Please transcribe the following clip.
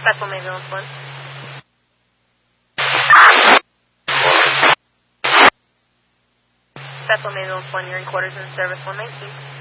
Bethel Mayville 1. Bethel Mayville 1, you're in quarters in service 119.